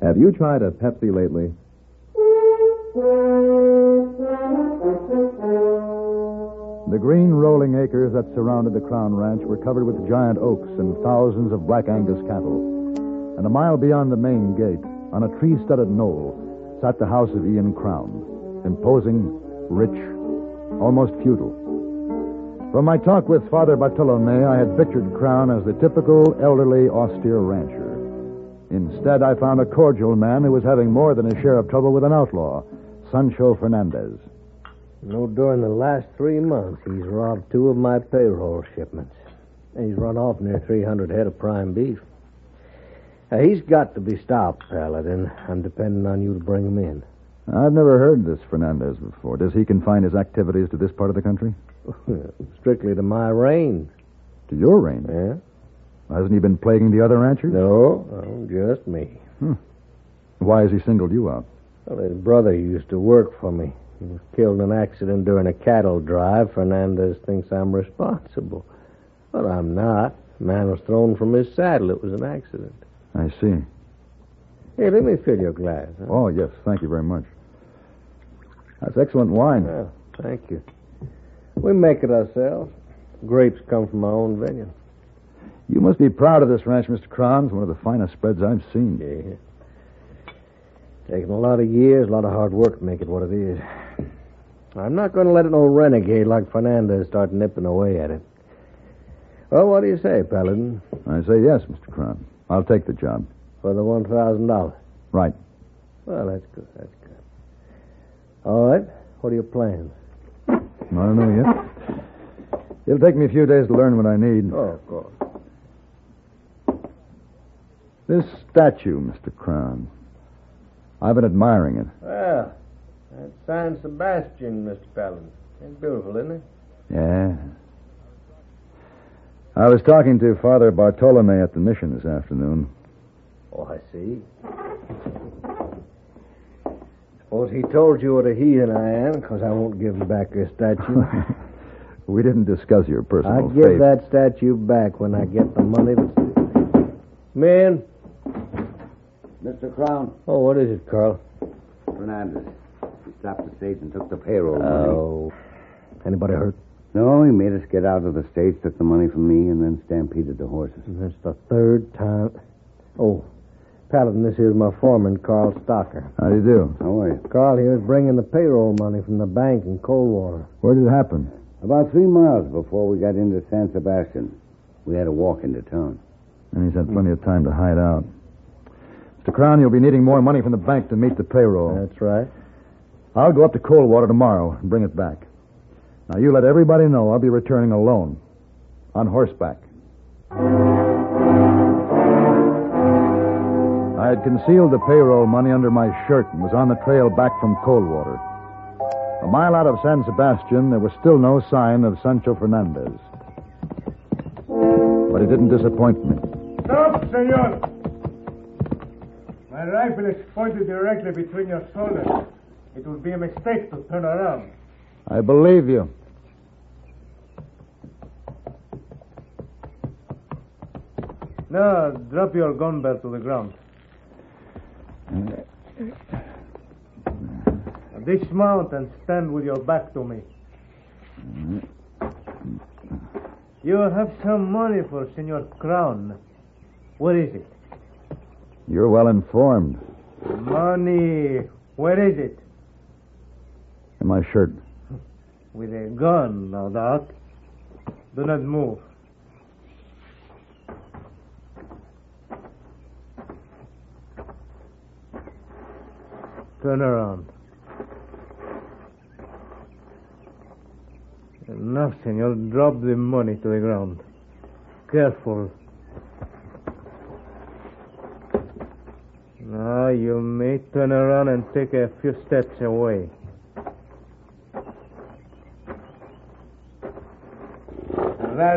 Have you tried a Pepsi lately? The green rolling acres that surrounded the Crown Ranch were covered with giant oaks and thousands of Black Angus cattle. And a mile beyond the main gate, on a tree-studded knoll, sat the house of Ian Crown, imposing, rich, almost feudal. From my talk with Father Bartolome, I had pictured Crown as the typical elderly, austere rancher. Instead, I found a cordial man who was having more than a share of trouble with an outlaw, Sancho Fernandez. During the last 3 months, he's robbed 2 of my payroll shipments. He's run off near 300 head of prime beef. He's got to be stopped, Paladin. I'm depending on you to bring him in. I've never heard this Fernandez before. Does he confine his activities to this part of the country? Strictly to my range. To your range? Yeah. Hasn't he been plaguing the other ranchers? No, just me. Why has he singled you out? Well, his brother used to work for me. He was killed in an accident during a cattle drive. Fernandez thinks I'm responsible. But I'm not. The man was thrown from his saddle. It was an accident. I see. Hey, let me fill your glass. Huh? Oh, yes. Thank you very much. That's excellent wine. Well, thank you. We make it ourselves. Grapes come from our own vineyard. You must be proud of this ranch, Mr. Crown. It's one of the finest spreads I've seen. Yeah. Taken a lot of years, a lot of hard work to make it what it is. I'm not going to let an old renegade like Fernandez start nipping away at it. Well, what do you say, Paladin? I say yes, Mr. Crown. I'll take the job. For the $1,000? Right. Well, that's good. All right. What are your plans? I don't know yet. It'll take me a few days to learn what I need. Oh, of course. This statue, Mr. Crown. I've been admiring it. Well, that's San Sebastian, Mr. Paladin. It's beautiful, isn't it? Yeah. I was talking to Father Bartolome at the mission this afternoon. Oh, I see. Suppose he told you what a heathen I am, because I won't give him back your statue. We didn't discuss your personal I'll faith. give that statue back when I get the money. Man. Mr. Crown. Oh, what is it, Carl? Fernandez. He stopped the stage and took the payroll money. Oh. Anybody hurt? No, he made us get out of the stage, took the money from me, and then stampeded the horses. That's the 3rd time. Oh, Paladin, this here's my foreman, Carl Stocker. How do you do? How are you? Carl here is bringing the payroll money from the bank in Coldwater. Where did it happen? About 3 miles before we got into San Sebastian. We had to walk into town. And he's had plenty of time to hide out. Mr. Crown, you'll be needing more money from the bank to meet the payroll. That's right. I'll go up to Coldwater tomorrow and bring it back. Now, you let everybody know I'll be returning alone. On horseback. I had concealed the payroll money under my shirt and was on the trail back from Coldwater. A mile out of San Sebastian, there was still no sign of Sancho Fernandez. But it didn't disappoint me. Stop, senor! My rifle is pointed directly between your shoulders. It would be a mistake to turn around. I believe you. Now, drop your gun barrel to the ground. Dismount and stand with your back to me. You have some money for Senor Crown. What is it? You're well informed. Money. Where is it? In my shirt. With a gun, no doubt. Do not move. Turn around. Enough, senor. Drop the money to the ground. Careful. Now you may turn around and take a few steps away.